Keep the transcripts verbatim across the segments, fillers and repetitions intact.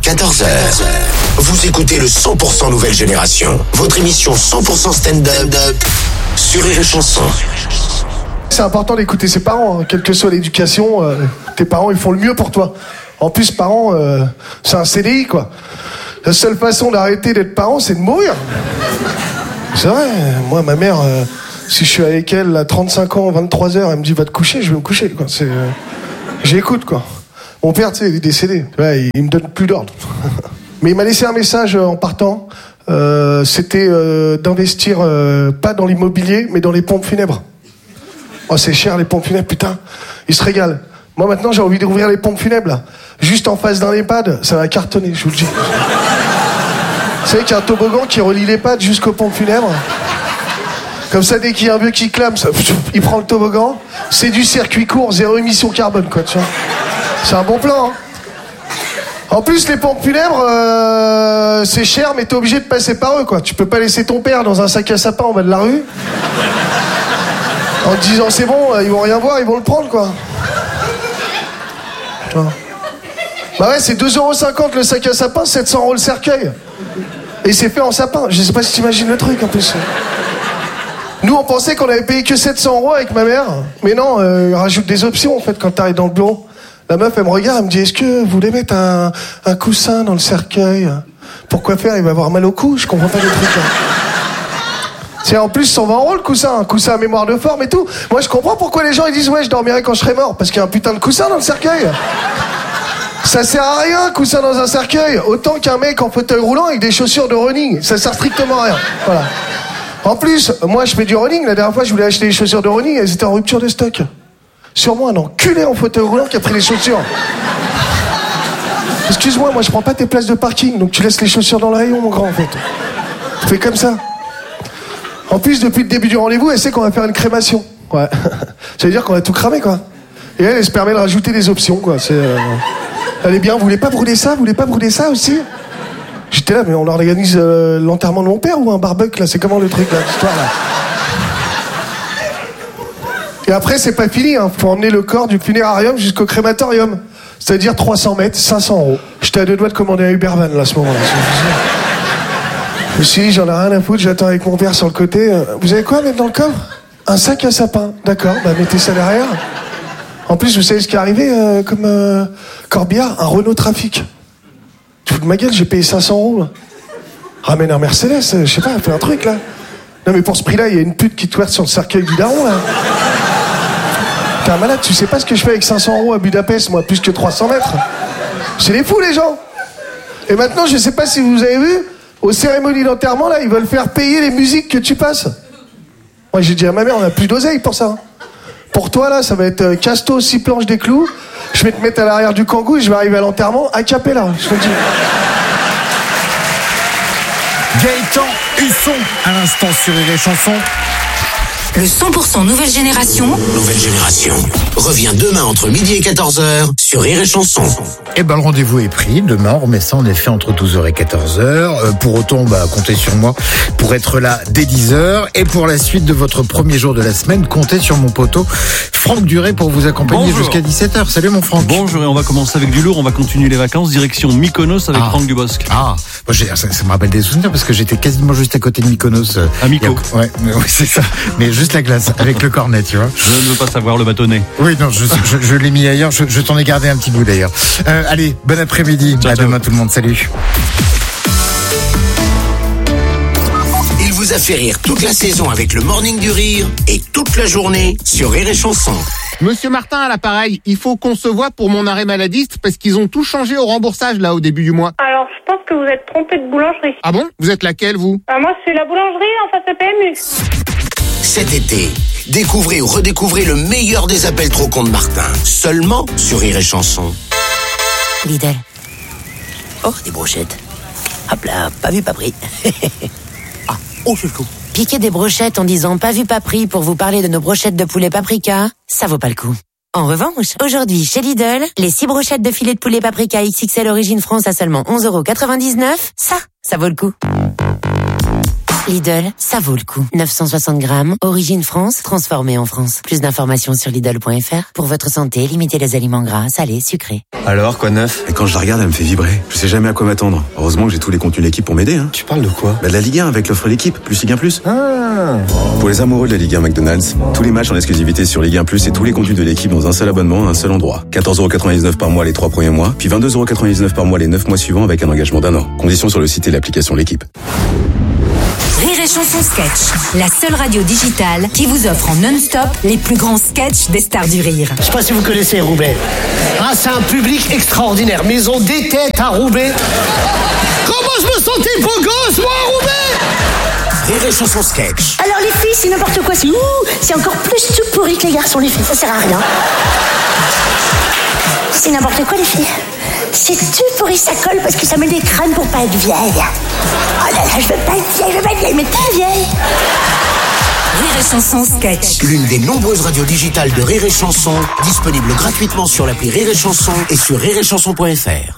quatorze heures. Vous écoutez le cent pour cent Nouvelle Génération, votre émission cent pour cent stand-up sur Rire et Chanson. C'est important d'écouter ses parents, hein. Quelle que soit l'éducation, euh, tes parents ils font le mieux pour toi. En plus, parents, euh, c'est un C D I quoi. La seule façon d'arrêter d'être parent, c'est de mourir. C'est vrai, moi ma mère, euh, si je suis avec elle à trente-cinq ans, vingt-trois heures, elle me dit va te coucher, je vais me coucher quoi. C'est, euh, j'écoute quoi. Mon père, tu sais, il est décédé, ouais, il me donne plus d'ordre. Mais il m'a laissé un message en partant, euh, c'était euh, d'investir euh, pas dans l'immobilier, mais dans les pompes funèbres. Oh, c'est cher les pompes funèbres, putain. Ils se régalent. Moi, maintenant, j'ai envie d'ouvrir les pompes funèbres, là. Juste en face d'un EHPAD, ça va cartonner, je vous le dis. Vous savez qu'il y a un toboggan qui relie l'EHPAD jusqu'aux pompes funèbres. Comme ça, dès qu'il y a un vieux qui clame, ça, il prend le toboggan. C'est du circuit court, zéro émission carbone, quoi, tu vois. C'est un bon plan, hein. En plus, les pompes funèbres, euh, c'est cher, mais t'es obligé de passer par eux, quoi. Tu peux pas laisser ton père dans un sac à sapin en bas de la rue. En te disant c'est bon, ils vont rien voir, ils vont le prendre quoi. Bah ouais, c'est deux euros cinquante le sac à sapin, sept cents euros le cercueil. Et c'est fait en sapin. Je sais pas si t'imagines le truc en plus. Nous on pensait qu'on avait payé que sept cents euros avec ma mère. Mais non, euh, rajoute des options en fait quand t'arrives dans le bureau. La meuf elle me regarde, elle me dit est-ce que vous voulez mettre un, un coussin dans le cercueil? Pourquoi faire? Il va avoir mal au cou, je comprends pas les trucs là. C'est en plus cent vingt euros le coussin, un coussin à mémoire de forme et tout. Moi je comprends pourquoi les gens ils disent ouais je dormirai quand je serai mort, parce qu'il y a un putain de coussin dans le cercueil. Ça sert à rien un coussin dans un cercueil, autant qu'un mec en fauteuil roulant avec des chaussures de running, ça sert strictement à rien. Voilà. En plus, moi je fais du running, la dernière fois je voulais acheter des chaussures de running, elles étaient en rupture de stock. Sûrement un enculé en fauteuil roulant qui a pris les chaussures. Excuse-moi, moi je prends pas tes places de parking, donc tu laisses les chaussures dans le rayon mon grand en fait. Tu fais comme ça. En plus, depuis le début du rendez-vous, elle sait qu'on va faire une crémation. Ouais. Ça veut dire qu'on va tout cramer, quoi. Et elle, elle se permet de rajouter des options, quoi. C'est, euh... Elle est bien, vous voulez pas brûler ça? Vous voulez pas brûler ça aussi? J'étais là, mais on organise euh, l'enterrement de mon père ou un barbecue, là? C'est comment le truc, là, l'histoire, là? Et après, c'est pas fini, hein. Faut emmener le corps du funérarium jusqu'au crématorium. C'est-à-dire trois cents mètres, cinq cents euros. J'étais à deux doigts de commander un Ubervan, là, à ce moment-là. Je me suis dit, j'en ai rien à foutre, j'attends avec mon père sur le côté. Vous avez quoi à mettre dans le coffre? Un sac à sapin. D'accord, bah mettez ça derrière. En plus, vous savez ce qui est arrivé euh, comme euh, corbillard? Un Renault Trafic. Tu fous de ma gueule, j'ai payé cinq cents euros. Là. Ramène un Mercedes, je sais pas, fais un truc là. Non mais pour ce prix-là, il y a une pute qui twerk sur le cercueil du daron là. T'es un malade, tu sais pas ce que je fais avec cinq cents euros à Budapest, moi, plus que trois cents mètres. C'est des fous les gens. Et maintenant, je sais pas si vous avez vu, aux cérémonies d'enterrement, là, ils veulent faire payer les musiques que tu passes. Moi, j'ai dit à ma mère, on a plus d'oseille pour ça. Pour toi, là, ça va être euh, Casto, six planches des clous. Je vais te mettre à l'arrière du kangou et je vais arriver à l'enterrement a cappella, je te le dis. Gaëtan Husson, à l'instant sur Rire et Chanson. Le cent pour cent Nouvelle Génération. Nouvelle Génération revient demain entre midi et quatorze heures sur Rire et Chanson. Eh ben, le rendez-vous est pris. Demain, on remet ça en effet entre douze heures et quatorze heures. Euh, pour autant, bah, comptez sur moi pour être là dès dix heures. Et pour la suite de votre premier jour de la semaine, comptez sur mon poteau Franck Duré pour vous accompagner Bonjour. Jusqu'à dix-sept heures. Salut mon Franck. Bonjour, et on va commencer avec du lourd. On va continuer les vacances direction Mykonos avec ah. Franck Dubosc. Ah, moi, j'ai, ça, ça me rappelle des souvenirs parce que j'étais quasiment juste à côté de Mykonos. À Myko. A, ouais, oui, c'est ça. Mais juste la glace avec le cornet, tu vois. Je ne veux pas savoir le bâtonnet. Oui, non, je, je, je l'ai mis ailleurs. Je, je t'en ai gardé un petit bout d'ailleurs. Euh, allez, bon après-midi. Ciao, à ciao. Demain tout le monde. Salut. Il vous a fait rire toute la saison avec le Morning du Rire et toute la journée sur Rire et Chanson. Monsieur Martin à l'appareil, il faut qu'on se voit pour mon arrêt maladiste parce qu'ils ont tout changé au remboursage là au début du mois. Alors je pense que vous êtes trompé de boulangerie. Ah bon? Vous êtes laquelle vous? Ah, moi c'est la boulangerie en face de P M U. Cet été, découvrez ou redécouvrez le meilleur des appels trop cons de Martin. Seulement sur Rire et Chanson. Lidl. Oh, des brochettes. Hop là, pas vu, pas pris. Ah, oh, c'est le coup. Piquer des brochettes en disant pas vu, pas pris pour vous parler de nos brochettes de poulet paprika, ça vaut pas le coup. En revanche, aujourd'hui, chez Lidl, les six brochettes de filet de poulet paprika X X L origine France à seulement onze euros quatre-vingt-dix-neuf, ça, ça vaut le coup. Lidl, ça vaut le coup. neuf cent soixante grammes, origine France, transformé en France. Plus d'informations sur Lidl point F R. Pour votre santé, limitez les aliments gras, salés, sucrés. Alors, quoi de neuf? Et quand je la regarde, elle me fait vibrer. Je sais jamais à quoi m'attendre. Heureusement que j'ai tous les contenus L'équipe pour m'aider. Hein. Tu parles de quoi? Bah de la Ligue un avec l'offre L'équipe, plus Ligue un plus. Ah. Pour les amoureux de la Ligue un McDonald's, tous les matchs en exclusivité sur Ligue un plus et tous les contenus de l'équipe dans un seul abonnement à un seul endroit. quatorze euros quatre-vingt-dix-neuf par mois les trois premiers mois, puis vingt-deux euros quatre-vingt-dix-neuf par mois les neuf mois suivants avec un engagement d'un an. Conditions sur le site et l'application L'équipe. Rire et Chanson Sketch, la seule radio digitale qui vous offre en non-stop les plus grands sketchs des stars du rire. Je sais pas si vous connaissez Roubaix. Ah, c'est un public extraordinaire. Mais ils ont des têtes à Roubaix. Comment je me sentais beau gosse, moi, à Roubaix? Rire et Chanson Sketch. Alors les filles, c'est n'importe quoi. C'est ouh, c'est encore plus tout pourri que les garçons, les filles. Ça sert à rien. C'est n'importe quoi, les filles. C'est tout pourri, ça colle parce que ça met des crânes pour pas être vieille. Oh là là, je veux pas être vieille, je veux pas être vieille, mais t'es vieille. Rire et Chanson Sketch. L'une des nombreuses radios digitales de Rire et Chanson, disponible gratuitement sur l'appli Rire et Chanson et sur rire et chanson point F R.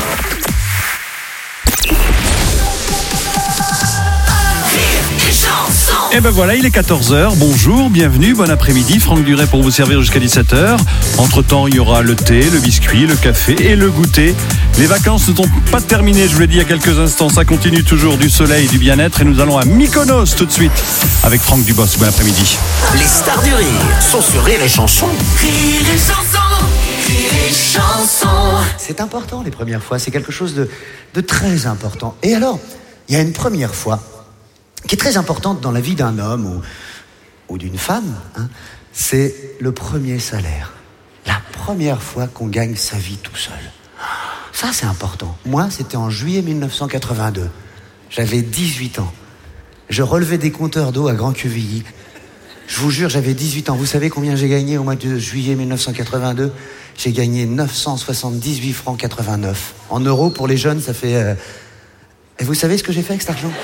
Et ben voilà, il est quatorze heures, bonjour, bienvenue, bon après-midi, Franck Duret pour vous servir jusqu'à dix-sept heures. Entre-temps, il y aura le thé, le biscuit, le café et le goûter. Les vacances ne sont pas terminées, je vous l'ai dit il y a quelques instants, ça continue toujours, du soleil, du bien-être et nous allons à Mykonos tout de suite avec Franck Dubosc, bon après-midi. Les stars du rire sont sur Rire et Chanson. Rire et Chanson, Rire et Chanson. C'est important les premières fois, c'est quelque chose de, de très important. Et alors, il y a une première fois qui est très importante dans la vie d'un homme ou, ou d'une femme, hein, c'est le premier salaire. La première fois qu'on gagne sa vie tout seul. Ça, c'est important. Moi, c'était en juillet mille neuf cent quatre-vingt-deux. J'avais dix-huit ans. Je relevais des compteurs d'eau à Grand-Quevilly. Je vous jure, j'avais dix-huit ans. Vous savez combien j'ai gagné au mois de juillet mille neuf cent quatre-vingt-deux? J'ai gagné neuf cent soixante-dix-huit francs quatre-vingt-neuf. En euros, pour les jeunes, ça fait... Euh... Et vous savez ce que j'ai fait avec cet argent?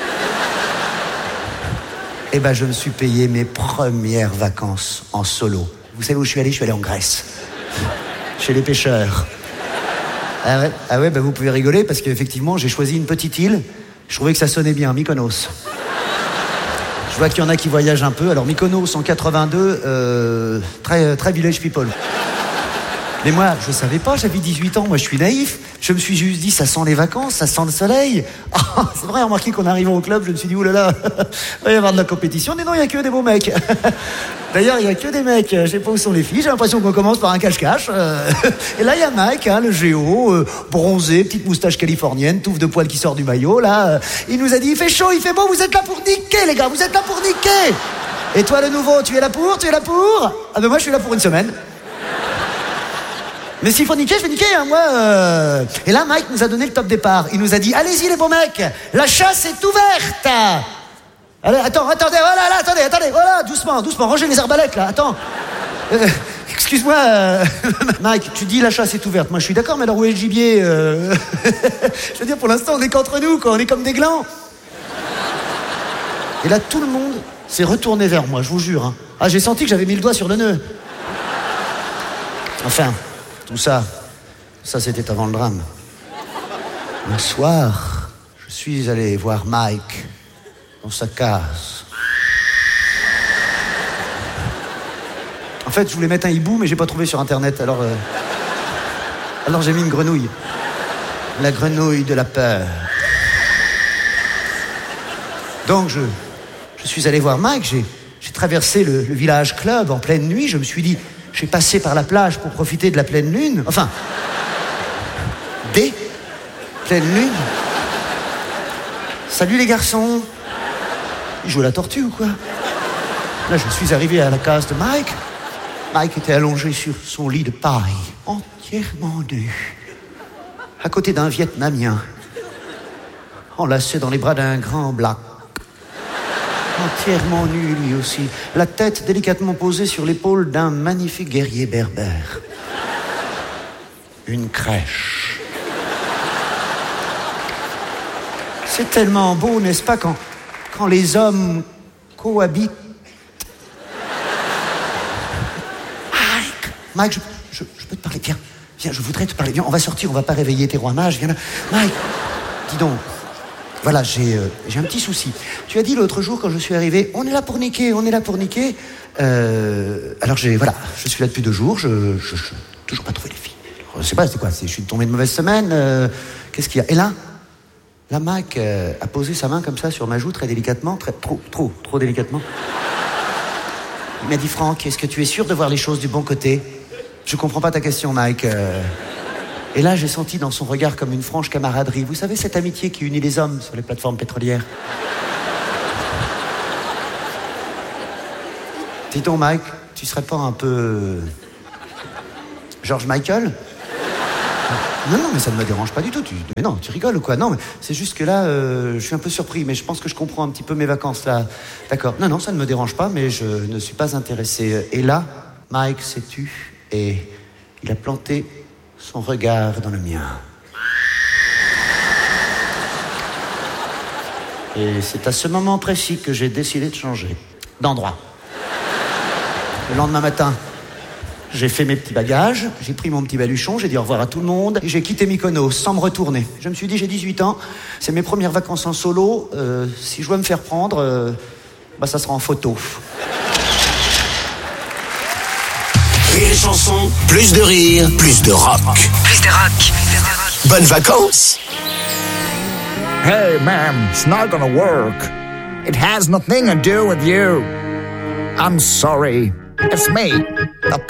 Eh ben, je me suis payé mes premières vacances en solo. Vous savez où je suis allé? Je suis allé en Grèce. Chez les pêcheurs. Ah ouais, ah ouais, ben vous pouvez rigoler parce qu'effectivement, j'ai choisi une petite île. Je trouvais que ça sonnait bien, Mykonos. Je vois qu'il y en a qui voyagent un peu. Alors, Mykonos en quatre-vingt-deux, euh, très, très village people. Mais moi, je savais pas, j'avais dix-huit ans, moi je suis naïf. Je me suis juste dit, ça sent les vacances, ça sent le soleil. Oh, c'est vrai, remarquez qu'en arrivant au club, je me suis dit, oulala, il va y avoir de la compétition. Mais non, il n'y a que des beaux mecs. D'ailleurs, il n'y a que des mecs. Je sais pas où sont les filles, j'ai l'impression qu'on commence par un cache-cache. Et là, il y a Mike, hein, le géo, euh, bronzé, petite moustache californienne, touffe de poils qui sort du maillot. Là, il nous a dit, il fait chaud, il fait beau, vous êtes là pour niquer, les gars, vous êtes là pour niquer. Et toi, le nouveau, tu es là pour, tu es là pour? Ah ben moi, je suis là pour une semaine. Mais s'il faut niquer, je vais niquer, hein, moi. Euh... Et là, Mike nous a donné le top départ. Il nous a dit, allez-y les beaux mecs, la chasse est ouverte. Allez, attends, attendez, voilà, là, attendez, attendez, voilà, doucement, doucement, rangez les arbalètes, là, attends. Euh, excuse-moi, euh... Mike, tu dis la chasse est ouverte. Moi, je suis d'accord, mais alors où est le gibier euh... Je veux dire, pour l'instant, on est qu'entre nous, quoi, on est comme des glands. Et là, tout le monde s'est retourné vers moi, je vous jure. Hein. Ah, j'ai senti que j'avais mis le doigt sur le nœud. Enfin... Tout ça, ça c'était avant le drame. Un soir, je suis allé voir Mike dans sa case. En fait, je voulais mettre un hibou, mais j'ai pas trouvé sur internet. Alors, euh... alors j'ai mis une grenouille. La grenouille de la peur. Donc je, je suis allé voir Mike. J'ai, j'ai traversé le, le village club en pleine nuit. Je me suis dit. J'ai passé par la plage pour profiter de la pleine lune. Enfin, des pleines lunes. Salut les garçons. Ils jouent à la tortue ou quoi? Là, je suis arrivé à la case de Mike. Mike était allongé sur son lit de paille, entièrement nu, à côté d'un Vietnamien, enlacé dans les bras d'un grand black. Entièrement nu, lui aussi. La tête délicatement posée sur l'épaule d'un magnifique guerrier berbère. Une crèche. C'est tellement beau, n'est-ce pas, quand, quand les hommes cohabitent. Mike, Mike, je, je, je peux te parler, viens. Viens, je voudrais te parler. Viens, on va sortir, on va pas réveiller tes rois mages. Viens là. Mike, dis donc. Voilà, j'ai, euh, j'ai un petit souci. Tu as dit l'autre jour quand je suis arrivé, on est là pour niquer, on est là pour niquer. Euh, alors j'ai, voilà, je suis là depuis deux jours, je, je, je toujours pas trouvé les filles. Je sais pas, c'est quoi, c'est, je suis tombé de mauvaise semaine. Euh, qu'est-ce qu'il y a? Et là, là, Mike euh, a posé sa main comme ça sur ma joue très délicatement, très, trop, trop, trop délicatement. Il m'a dit, Franck, est-ce que tu es sûr de voir les choses du bon côté? Je comprends pas ta question, Mike. Euh... Et là, j'ai senti dans son regard comme une franche camaraderie. Vous savez, cette amitié qui unit les hommes sur les plateformes pétrolières. Dis donc, Mike, tu serais pas un peu... George Michael? Non, non, mais ça ne me dérange pas du tout. Tu... Mais non, tu rigoles ou quoi? Non, mais c'est juste que là, euh, je suis un peu surpris, mais je pense que je comprends un petit peu mes vacances, là. D'accord. Non, non, ça ne me dérange pas, mais je ne suis pas intéressé. Et là, Mike s'est tu et il a planté son regard dans le mien. Et c'est à ce moment précis que j'ai décidé de changer d'endroit. Le lendemain matin, j'ai fait mes petits bagages, j'ai pris mon petit baluchon, j'ai dit au revoir à tout le monde, et j'ai quitté Mykonos sans me retourner. Je me suis dit, j'ai dix-huit ans, c'est mes premières vacances en solo, euh, si je dois me faire prendre, euh, bah ça sera en photo. Rire et chansons, plus de rire, plus de rock. Plus de rock. Bonnes vacances. Hey, ma'am, it's not gonna work. It has nothing to do with you. I'm sorry. It's me, the